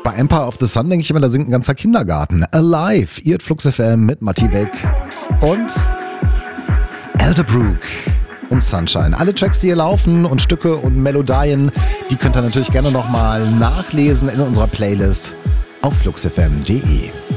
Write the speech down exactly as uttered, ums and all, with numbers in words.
Bei Empire of the Sun denke ich immer, da singt ein ganzer Kindergarten. Alive, ihr hört Flux F M mit Matti Weg und Elderbrook und Sunshine. Alle Tracks, die hier laufen und Stücke und Melodien, die könnt ihr natürlich gerne nochmal nachlesen in unserer Playlist auf flux f m punkt d e.